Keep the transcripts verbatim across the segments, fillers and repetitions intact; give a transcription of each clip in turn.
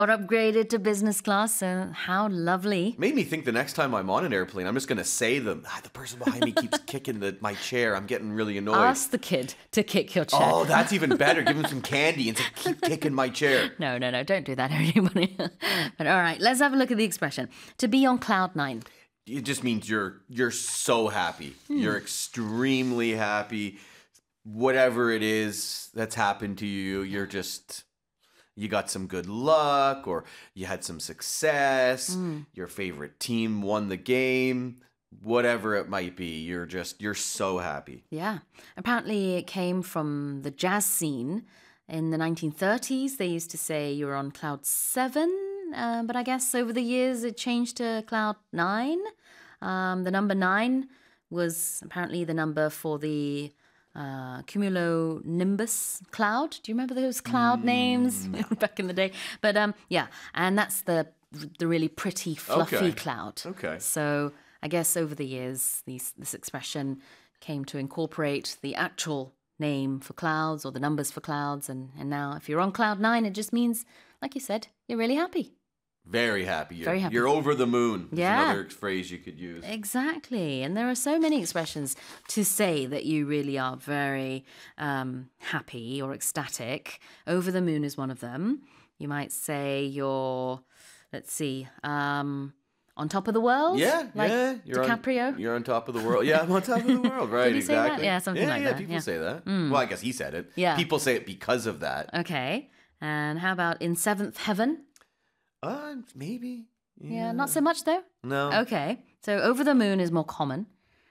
Or upgraded to business class, so how lovely. Made me think the next time I'm on an airplane, I'm just going to say them. Ah, the person behind me keeps kicking the, my chair. I'm getting really annoyed. Ask the kid to kick your chair. Oh, that's even better. Give him some candy and say, keep kicking my chair. No, no, no, don't do that, everybody. But all right, let's have a look at the expression. To be on cloud nine. It just means you're you're so happy. Hmm. You're extremely happy. Whatever it is that's happened to you, you're just... You got some good luck, or you had some success, mm. your favorite team won the game, whatever it might be, you're just, you're so happy. Yeah. Apparently it came from the jazz scene. In the nineteen thirties, they used to say you were on cloud seven, uh, but I guess over the years it changed to cloud nine. Um, the number nine was apparently the number for the... Uh, cumulonimbus cloud. Do you remember those cloud mm, names no. back in the day? But um, yeah, and that's the the really pretty, fluffy okay. cloud. Okay. So I guess over the years, these, this expression came to incorporate the actual name for clouds or the numbers for clouds. And, and now if you're on cloud nine, it just means, like you said, you're really happy. Very happy. You're, Very happy. You're over the moon. That's yeah. another phrase you could use. Exactly. And there are so many expressions to say that you really are very um, happy or ecstatic. Over the moon is one of them. You might say you're, let's see, um, on top of the world. Yeah, like yeah. You're DiCaprio. On, you're on top of the world. Yeah, I'm on top of the world. Right, Did he exactly. Say that? Yeah, something yeah, like yeah, that. People yeah, say that. Mm. Well, I guess he said it. Yeah. People say it because of that. Okay. And how about in seventh heaven? Uh, maybe. Yeah. yeah, not so much though? No. Okay. So over the moon is more common.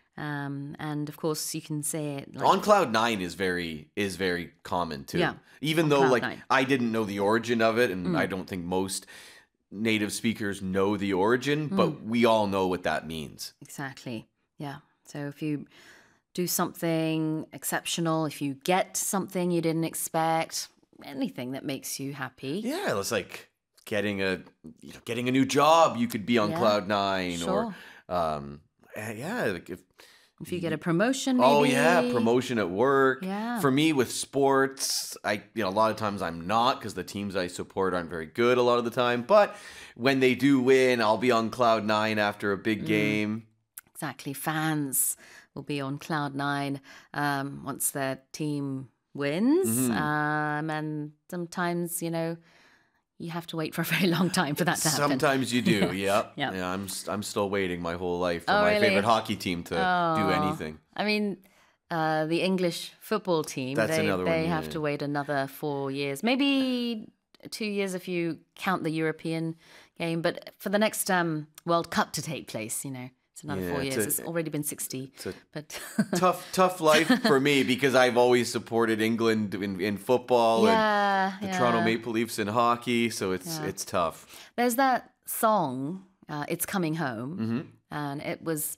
Um, and of course you can say it like... On cloud nine is very is very common too. Yeah. Even on though like nine. I didn't know the origin of it, and mm. I don't think most native speakers know the origin, mm. but we all know what that means. Exactly. Yeah. So if you do something exceptional, if you get something you didn't expect, anything that makes you happy. Yeah, it's like getting a you know getting a new job, you could be on yeah, cloud nine, sure. or um yeah like if if you get a promotion, maybe. Oh yeah, promotion at work. Yeah. For me with sports, I you know a lot of times I'm not, because the teams I support aren't very good a lot of the time, but when they do win, I'll be on cloud nine after a big mm. game. Exactly. Fans will be on cloud nine um once their team wins. Mm-hmm. um and sometimes, you know, you have to wait for a very long time for that to happen. Sometimes you do, yeah. Yep. Yeah, I'm I'm still waiting my whole life for oh, my really? favorite hockey team to oh. do anything. I mean, uh, the English football team, That's they, another they one, yeah, have yeah. to wait another four years. Maybe two years if you count the European game. But for the next um, World Cup to take place, you know, it's another yeah, four it's years. A, it's already been sixty. It's a but tough, tough life for me, because I've always supported England in, in football yeah, and the yeah. Toronto Maple Leafs in hockey, so it's yeah. it's tough. There's that song, uh, It's Coming Home, mm-hmm. and it was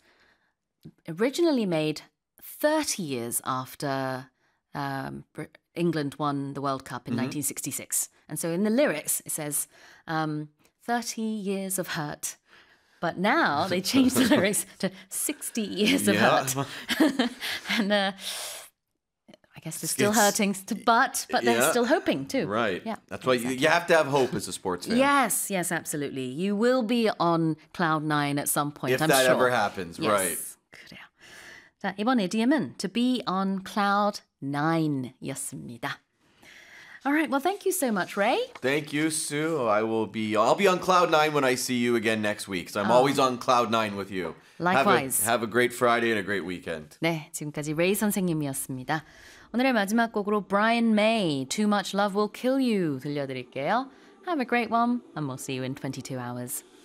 originally made thirty years after um, England won the World Cup in mm-hmm. nineteen sixty-six. And so in the lyrics, it says, um, thirty years of hurt. But now they changed the lyrics to sixty years of yeah. hurt. and uh, I guess they're still it's, hurting, but but they're yeah. still hoping too. Right. Yeah. That's why exactly. you, you have to have hope as a sports fan. Yes, yes, absolutely. You will be on cloud nine at some point, if I'm that sure. ever happens, yes. right. 그래요. 자, 이번 이디엄은 to be on cloud nine이었습니다. All right, well, thank you so much, Ray. Thank you, Sue. I will be. I'll be on cloud nine when I see you again next week. So I'm oh. always on cloud nine with you. Likewise. Have a, have a great Friday and a great weekend. 네, 지금까지 레이 선생님이었습니다. 오늘의 마지막 곡으로 Brian May, Too Much Love Will Kill You 들려드릴게요. Have a great one, and we'll see you in twenty-two hours.